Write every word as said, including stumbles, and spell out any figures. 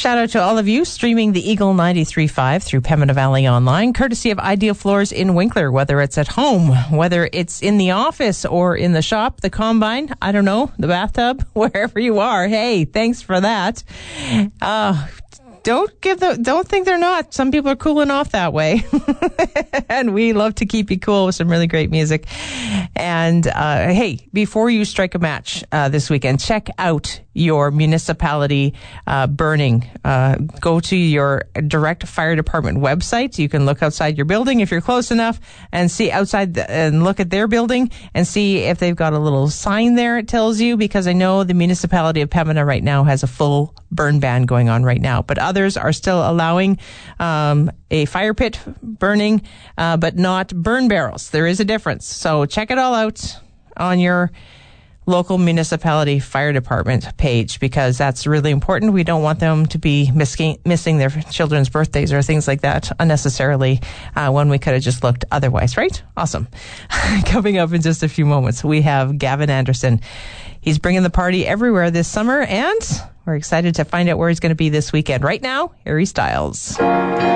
Shout out to all of you streaming the Eagle ninety-three point five through Pembina Valley Online, courtesy of Ideal Floors in Winkler. Whether it's at home, whether it's in the office or in the shop, the combine, I don't know, the bathtub, wherever you are. Hey, thanks for that. Uh, Don't give the, don't think they're not. Some people are cooling off that way. And we love to keep you cool with some really great music. And, uh, hey, before you strike a match, uh, this weekend, check out your municipality, uh, burning. Uh, go to your direct fire department website. You can look outside your building if you're close enough and see outside the, and look at their building and see if they've got a little sign there. It tells you, because I know the municipality of Pembina right now has a full burn ban going on right now, but others are still allowing um, a fire pit burning, uh, but not burn barrels. There is a difference. So check it all out on your local municipality fire department page, because that's really important. We don't want them to be missing, missing their children's birthdays or things like that unnecessarily uh, when we could have just looked otherwise, right? Awesome. Coming up in just a few moments, we have Gavin Anderson. He's bringing the party everywhere this summer, and we're excited to find out where he's going to be this weekend. Right now, Harry Styles.